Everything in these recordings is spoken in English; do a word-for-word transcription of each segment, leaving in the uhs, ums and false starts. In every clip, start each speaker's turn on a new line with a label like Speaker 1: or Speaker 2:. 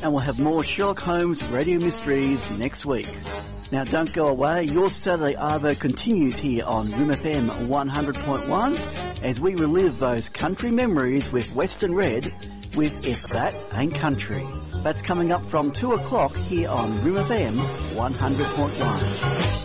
Speaker 1: and we'll have more Sherlock Holmes Radio Mysteries next week. Now don't go away, your Saturday Arvo continues here on Room F M one hundred point one as we relive those country memories with Western Red with If That Ain't Country. That's coming up from two o'clock here on Room F M one hundred point one.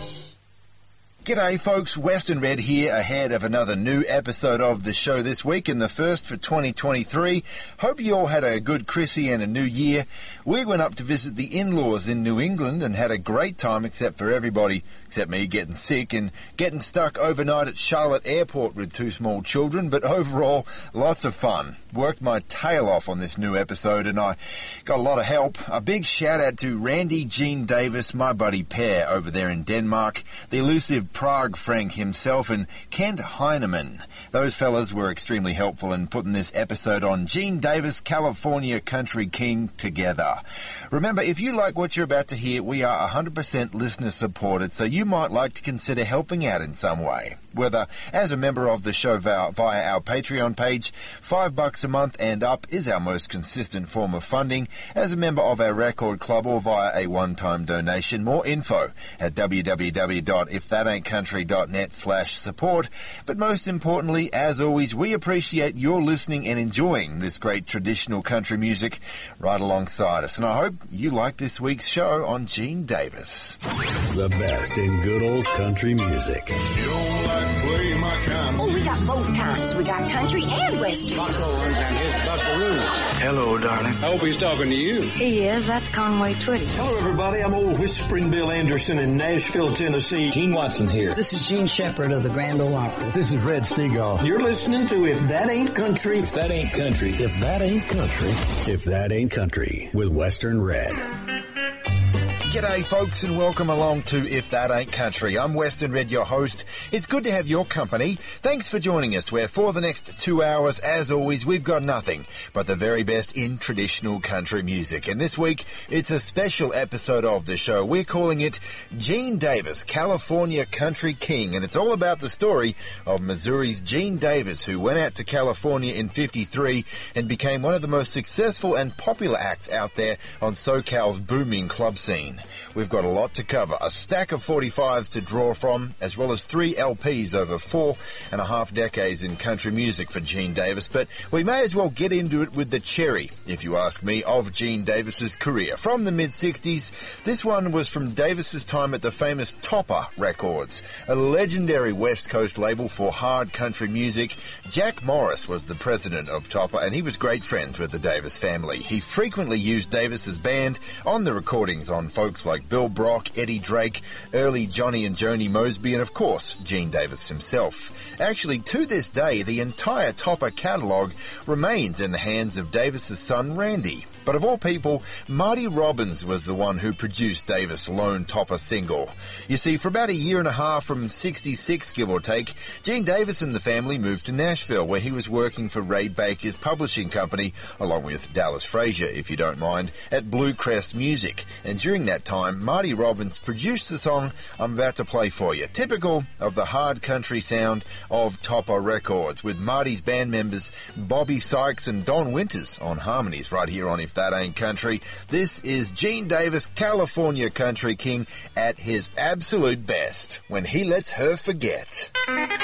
Speaker 2: G'day folks, Western Red here ahead of another new episode of the show this week and the first for twenty twenty-three. Hope you all had a good Chrissy and a new year. We went up to visit the in-laws in New England and had a great time except for everybody, except me getting sick and getting stuck overnight at Charlotte Airport with two small children, but overall, lots of fun. Worked my tail off on this new episode and I got a lot of help. A big shout out to Randy Gene Davis, my buddy Pear over there in Denmark, the elusive Prague Frank himself, and Kent Heineman. Those fellas were extremely helpful in putting this episode on Gene Davis, California Country King together. Remember, if you like what you're about to hear, we are one hundred percent listener supported, so you might like to consider helping out in some way. Whether as a member of the show via our Patreon page, five bucks a month and up is our most consistent form of funding, as a member of our record club or via a one-time donation. More info at w w w dot if that ain't country dot net slash support. But most importantly, as always, we appreciate your listening and enjoying this great traditional country music right alongside us. And I hope you like this week's show on Gene Davis.
Speaker 3: The best in good old country music.
Speaker 4: You don't like play my kind.
Speaker 5: Oh, we got both kinds. We got country and western.
Speaker 6: Buckaroo's and his buckaroo.
Speaker 7: Hello, darling.
Speaker 6: I hope he's talking to you.
Speaker 5: He is. That's Conway Twitty.
Speaker 8: Hello, everybody. I'm old Whispering Bill Anderson in Nashville, Tennessee.
Speaker 9: Gene Watson here.
Speaker 10: This is Gene Shepard of the Grand Ole Opry.
Speaker 9: This is Red Steagall.
Speaker 8: You're listening to If That Ain't Country.
Speaker 3: If That Ain't Country. If That Ain't Country. If That Ain't Country with Western Red.
Speaker 2: G'day folks and welcome along to If That Ain't Country. I'm Western Red, your host. It's good to have your company. Thanks for joining us, where for the next two hours, as always, we've got nothing but the very best in traditional country music. And this week, it's a special episode of the show. We're calling it Gene Davis, California Country King. And it's all about the story of Missouri's Gene Davis, who went out to California in fifty-three and became one of the most successful and popular acts out there on SoCal's booming club scene. We've got a lot to cover, a stack of forty-fives to draw from, as well as three L Ps over four and a half decades in country music for Gene Davis. But we may as well get into it with the cherry, if you ask me, of Gene Davis's career. From the mid-sixties, this one was from Davis's time at the famous Topper Records, a legendary West Coast label for hard country music. Jack Morris was the president of Topper, and he was great friends with the Davis family. He frequently used Davis's band on the recordings on folks like Bill Brock, Eddie Drake, early Johnny and Joni Mosby, and of course, Gene Davis himself. Actually, to this day, the entire Topper catalogue remains in the hands of Davis's son, Randy. But of all people, Marty Robbins was the one who produced Davis' lone Topper single. You see, for about a year and a half, from sixty-six, give or take, Gene Davis and the family moved to Nashville, where he was working for Ray Baker's publishing company, along with Dallas Frazier, if you don't mind, at Blue Crest Music. And during that time, Marty Robbins produced the song I'm about to play for you, typical of the hard country sound of Topper Records, with Marty's band members Bobby Sykes and Don Winters on harmonies right here on If That Ain't Country. This is Gene Davis, California Country King, at his absolute best, when he lets her forget.